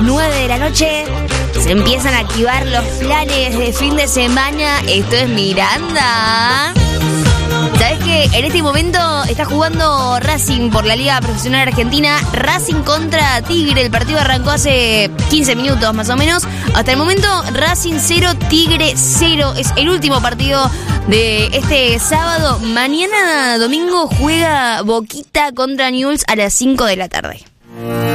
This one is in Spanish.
9 de la noche se empiezan a activar los planes de fin de semana. Esto es Miranda. ¿Sabés que en este momento está jugando Racing por la Liga Profesional Argentina? Racing contra Tigre. El partido arrancó hace 15 minutos más o menos. Hasta el momento Racing 0, Tigre 0. Es el último partido de este sábado. Mañana domingo juega Boquita contra Newell's a las 5 de la tarde.